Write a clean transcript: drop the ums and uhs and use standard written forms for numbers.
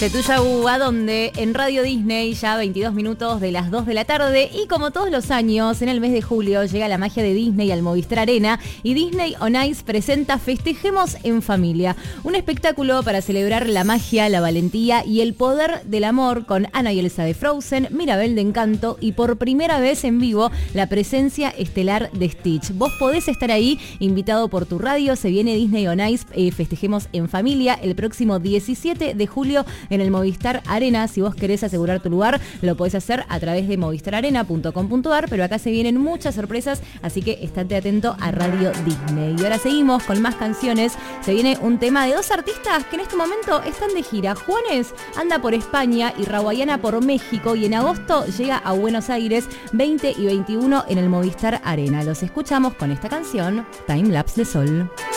Setúyau, ¿a dónde? En Radio Disney, ya 22 minutos de las 2 de la tarde. Y como todos los años, en el mes de julio llega la magia de Disney al Movistar Arena y Disney On Ice presenta Festejemos en Familia, un espectáculo para celebrar la magia, la valentía y el poder del amor con Anna y Elsa de Frozen, Mirabel de Encanto y por primera vez en vivo la presencia estelar de Stitch. Vos podés estar ahí, invitado por tu radio. Se viene Disney On Ice, Festejemos en Familia, el próximo 17 de julio en el Movistar Arena. Si vos querés asegurar tu lugar, lo podés hacer a través de movistararena.com.ar, pero acá se vienen muchas sorpresas, así que estate atento a Radio Disney. Y ahora seguimos con más canciones. Se viene un tema de dos artistas que en este momento están de gira. Juanes anda por España y Rawayana por México, y en agosto llega a Buenos Aires 20 y 21 en el Movistar Arena. Los escuchamos con esta canción, Time Lapse de Sol.